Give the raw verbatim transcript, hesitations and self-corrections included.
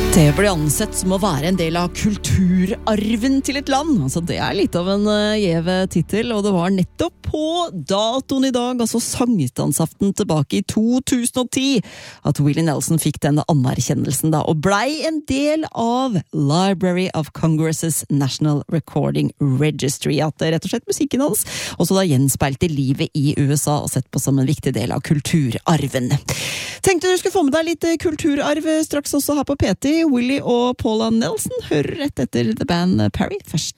Det blir ansett som å være en del av kulturarven til et land. Altså, det er litt av en uh, gjeve titel, og det var nettopp på datoen i dag, altså sankthansaften tilbake i to tusen og ti, at Willie Nelson fikk denne anerkjennelsen da, og blei en del av Library of Congress's National Recording Registry. At det rett og slett musikken hans også da gjenspeilte livet i U S A og sett på som en viktig del av kulturarven. Tenkte du skulle få med deg litt kulturarv straks også her på P T. Willie og Paula Nelson hører rett etter The Band Perry først.